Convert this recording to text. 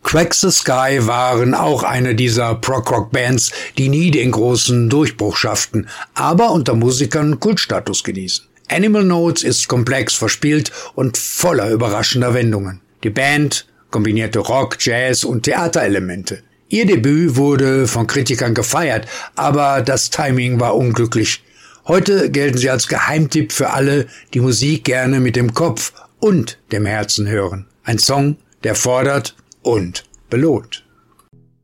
Crack the Skye waren auch eine dieser Prog-Rock-Bands, die nie den großen Durchbruch schafften, aber unter Musikern Kultstatus genießen. Animal Notes ist komplex, verspielt und voller überraschender Wendungen. Die Band kombinierte Rock, Jazz und Theaterelemente. Ihr Debüt wurde von Kritikern gefeiert, aber das Timing war unglücklich. Heute gelten sie als Geheimtipp für alle, die Musik gerne mit dem Kopf und dem Herzen hören. Ein Song, der fordert und belohnt.